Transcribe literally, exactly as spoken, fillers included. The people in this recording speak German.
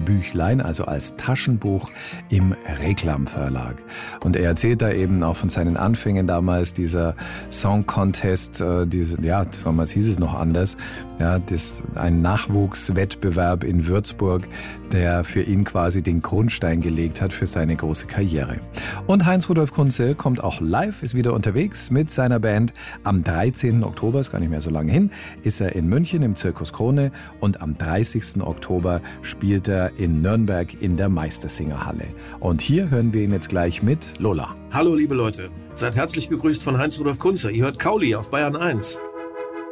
Büchlein, also als Taschenbuch im Reklam Verlag. Und er erzählt da eben auch von seinen Anfängen damals, dieser Song Contest, äh, diese, ja, damals hieß es noch anders, ja, das, ein Nachwuchswettbewerb in Würzburg, der für ihn quasi den Grundstein gelegt hat für seine große Karriere. Und Heinz-Rudolf Kunze kommt auch live, ist wieder unterwegs mit seiner Band. Am dreizehnten Oktober, ist gar nicht mehr so lange hin, ist er in München im Zirkus Krone und am dreißigsten Oktober spielt er in Nürnberg in der Meistersingerhalle. Und hier hören wir ihn jetzt gleich mit Lola. Hallo liebe Leute, seid herzlich gegrüßt von Heinz-Rudolf Kunze. Ihr hört Kauli auf Bayern eins.